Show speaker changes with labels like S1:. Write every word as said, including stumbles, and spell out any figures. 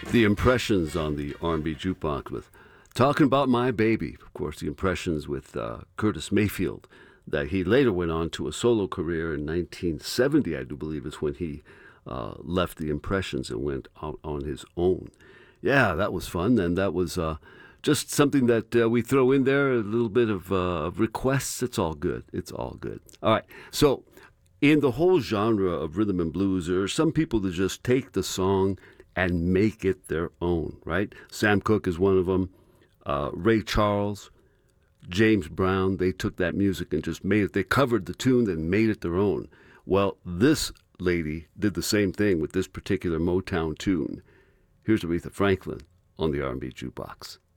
S1: The Impressions on the R and B Jukebox with Talking About My Baby. Of course, the Impressions with uh, Curtis Mayfield, that he later went on to a solo career in nineteen seventy, I do believe, is when he uh, left the Impressions and went out on his own. Yeah, that was fun, and that was uh, just something that uh, we throw in there, a little bit of uh, requests. It's all good. It's all good. All right, so in the whole genre of rhythm and blues, there are some people that just take the song and make it their own, right? Sam Cooke is one of them. Uh, Ray Charles, James Brown, they took that music and just made it. They covered the tune and made it their own. Well, this lady did the same thing with this particular Motown tune. Here's Aretha Franklin on the R and B Jukebox.